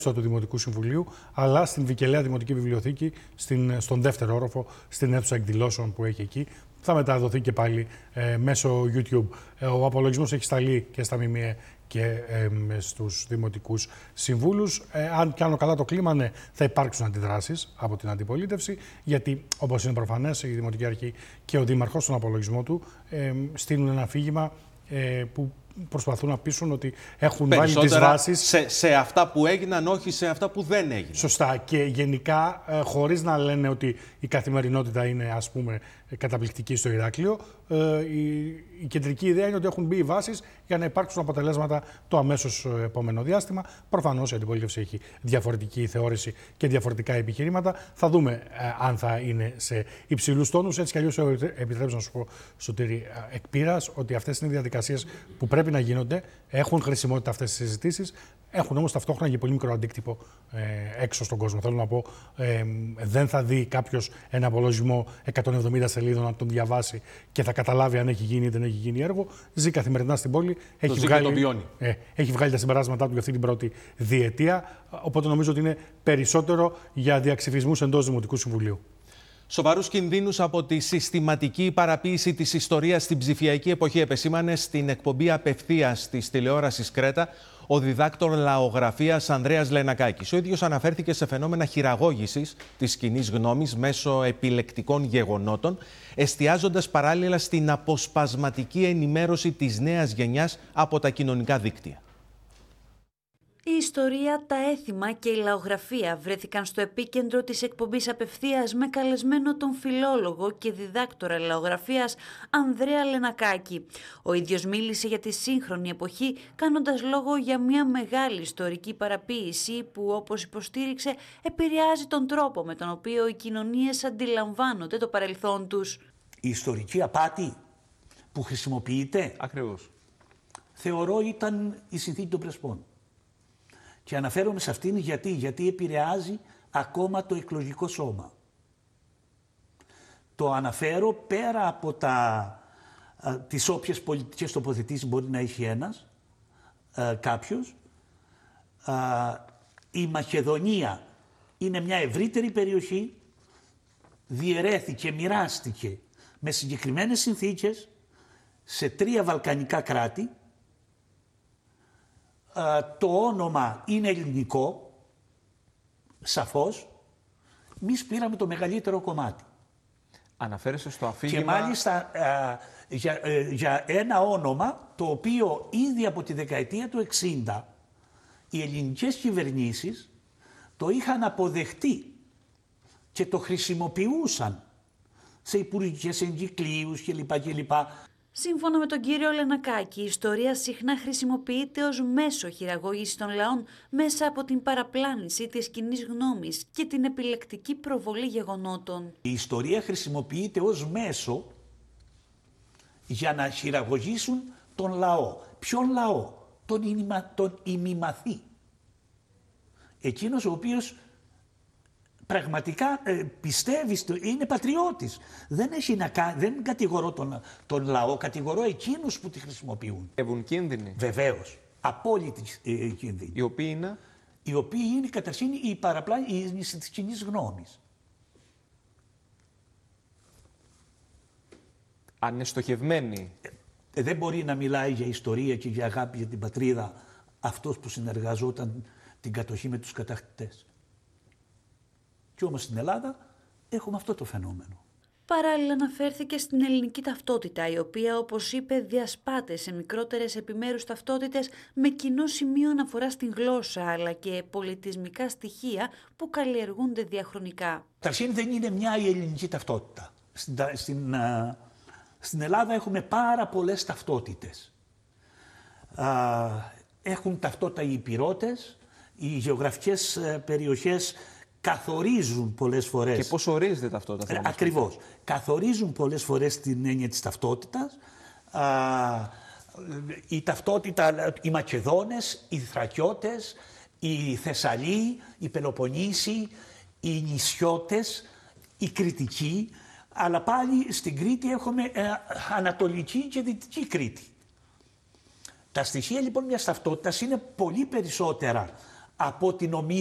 του Δημοτικού Συμβουλίου, αλλά στην Βικελαία Δημοτική Βιβλιοθήκη, στον δεύτερο όροφο, στην αίθουσα εκδηλώσεων που έχει εκεί. Θα μεταδοθεί και πάλι μέσω YouTube. Ο απολογισμός έχει σταλεί και στα ΜΜΕ και στους Δημοτικούς Συμβούλους. Αν κάνω καλά το κλίμα, ναι, θα υπάρξουν αντιδράσεις από την αντιπολίτευση, γιατί, όπως είναι προφανές, η Δημοτική Αρχή και ο Δήμαρχος στον απολογισμό του στείλουν ένα αφήγημα που προσπαθούν να πείσουν ότι έχουν βάλει τις βάσεις σε αυτά που έγιναν, όχι σε αυτά που δεν έγιναν. Σωστά. Και γενικά, χωρίς να λένε ότι η καθημερινότητα είναι, ας πούμε, καταπληκτική στο Ηράκλειο, η κεντρική ιδέα είναι ότι έχουν μπει οι βάσεις για να υπάρξουν αποτελέσματα το αμέσως επόμενο διάστημα. Προφανώς η αντιπολίτευση έχει διαφορετική θεώρηση και διαφορετικά επιχειρήματα. Θα δούμε αν θα είναι σε υψηλούς τόνους. Έτσι κι αλλιώς, επιτρέψτε να σου πω, Σωτήρη, εκ πείρας, ότι αυτές είναι οι διαδικασίες που πρέπει να γίνονται. Έχουν χρησιμότητα αυτές οι συζητήσεις. Έχουν όμως ταυτόχρονα και πολύ μικρό αντίκτυπο έξω στον κόσμο. Θέλω να πω, δεν θα δει κάποιος ένα απολογισμό 170 σελίδων να τον διαβάσει και θα καταλάβει αν έχει γίνει ή δεν έχει γίνει έργο. Ζει καθημερινά στην πόλη. Έχει βγάλει τα συμπεράσματά του για αυτή την πρώτη διετία. Οπότε νομίζω ότι είναι περισσότερο για διαξυφισμούς εντός Δημοτικού Συμβουλίου. Σοβαρούς κινδύνους από τη συστηματική παραποίηση της ιστορίας στην ψηφιακή εποχή επεσήμανε στην εκπομπή απευθείας της τηλεόρασης Κρέτα ο διδάκτορ λαογραφίας Ανδρέας Λενακάκης. Ο ίδιος αναφέρθηκε σε φαινόμενα χειραγώγησης της κοινής γνώμης μέσω επιλεκτικών γεγονότων, εστιάζοντας παράλληλα στην αποσπασματική ενημέρωση της νέας γενιάς από τα κοινωνικά δίκτυα. Η ιστορία, τα έθιμα και η λαογραφία βρέθηκαν στο επίκεντρο της εκπομπής απευθείας με καλεσμένο τον φιλόλογο και διδάκτορα λαογραφίας Ανδρέα Λενακάκη. Ο ίδιος μίλησε για τη σύγχρονη εποχή, κάνοντας λόγο για μια μεγάλη ιστορική παραποίηση που, όπως υποστήριξε, επηρεάζει τον τρόπο με τον οποίο οι κοινωνίες αντιλαμβάνονται το παρελθόν τους. Η ιστορική απάτη που χρησιμοποιείται, ακριβώς, θεωρώ ήταν η συνθήκη των Πρεσπών. Και αναφέρομαι σε αυτήν γιατί επηρεάζει ακόμα το εκλογικό σώμα. Το αναφέρω πέρα από τις όποιες πολιτικές τοποθετήσεις μπορεί να έχει κάποιος. Η Μακεδονία είναι μια ευρύτερη περιοχή, διαιρέθηκε, μοιράστηκε με συγκεκριμένες συνθήκες σε 3 βαλκανικά κράτη. Το όνομα είναι ελληνικό, σαφώς. Εμείς πήραμε το μεγαλύτερο κομμάτι. Αναφέρεσαι στο αφήγημα... Και μάλιστα για ένα όνομα το οποίο ήδη από τη δεκαετία του 60 οι ελληνικές κυβερνήσεις το είχαν αποδεχτεί και το χρησιμοποιούσαν σε υπουργικές εγκυκλίους κλπ. Σύμφωνα με τον κύριο Λενακάκη, η ιστορία συχνά χρησιμοποιείται ως μέσο χειραγώγησης των λαών μέσα από την παραπλάνηση της κοινής γνώμης και την επιλεκτική προβολή γεγονότων. Η ιστορία χρησιμοποιείται ως μέσο για να χειραγωγήσουν τον λαό. Ποιον λαό? Τον ημιμαθή. Εκείνος ο οποίος πραγματικά πιστεύει, είναι πατριώτης. Δεν κατηγορώ τον λαό, κατηγορώ εκείνους που τη χρησιμοποιούν. Εύουν κίνδυνοι. Βεβαίως. Απόλυτη κίνδυνοι. Οι οποίοι είναι? Οι οποίοι είναι καταρχήν η παραπλάνηση της κοινής γνώμης. Αν είναι στοχευμένοι. Δεν μπορεί να μιλάει για ιστορία και για αγάπη για την πατρίδα αυτός που συνεργαζόταν την κατοχή με τους κατακτητές. Και όμως στην Ελλάδα έχουμε αυτό το φαινόμενο. Παράλληλα αναφέρθηκε στην ελληνική ταυτότητα, η οποία, όπως είπε, διασπάται σε μικρότερες επιμέρους ταυτότητες με κοινό σημείο αναφορά στην γλώσσα, αλλά και πολιτισμικά στοιχεία που καλλιεργούνται διαχρονικά. Καταρχήν δεν είναι μια η ελληνική ταυτότητα. Στην Ελλάδα έχουμε πάρα πολλές ταυτότητες. Έχουν ταυτότητα οι Ηπειρώτες, οι γεωγραφικές περιοχές καθορίζουν πολλές φορές. Και πώς ορίζεται ταυτότητα? Ακριβώς. Καθορίζουν πολλές φορές την έννοια της ταυτότητας. Η ταυτότητα, οι Μακεδόνες, οι Θρακιώτες, οι Θεσσαλοί, οι Πελοποννήσοι, οι Νησιώτες, οι Κρητικοί, αλλά πάλι στην Κρήτη έχουμε Ανατολική και Δυτική Κρήτη. Τα στοιχεία λοιπόν μιας ταυτότητας είναι πολύ περισσότερα από την ομοίωση